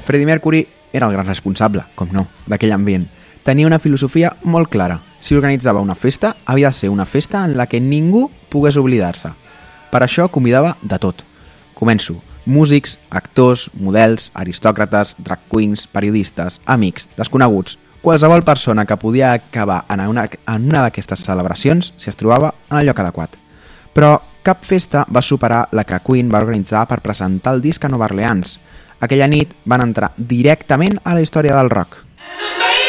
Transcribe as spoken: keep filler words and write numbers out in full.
Freddie Mercury era el gran responsable, com no, d'aquell ambient. Tenia una filosofia molt clara. Si organitzava una festa, havia de ser una festa en la que ningú pogués oblidar-se. Per això convidava de tot. Començo. Músics, actors, models, aristòcrates, drag queens, periodistes, amics, desconeguts. Qualsevol persona que podia acabar en una, en una d'aquestes celebracions si es trobava en el lloc adequat. Però cap festa va superar la que Queen va organitzar per presentar el disc a Nova Orleans. Aquella nit van entrar directament a la història del rock.